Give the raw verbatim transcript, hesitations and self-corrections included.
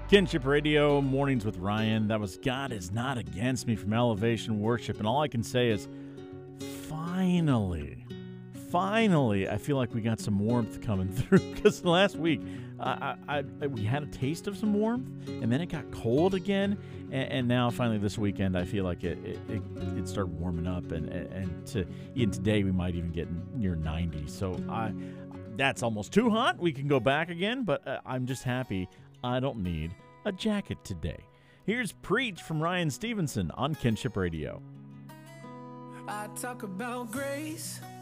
Kinship Radio, Mornings with Ryan. That was God Is Not Against Me from Elevation Worship. And all I can say is, finally, finally, I feel like we got some warmth coming through. Because last week, I, I, I, we had a taste of some warmth, and then it got cold again. And, and now, finally, this weekend, I feel like it it, it, it started warming up. And, and to, even today, we might even get near ninety. So I, that's almost too hot. We can go back again, but uh, I'm just happy I don't need a jacket today. Here's Preach from Ryan Stevenson on Kinship Radio. I talk about grace.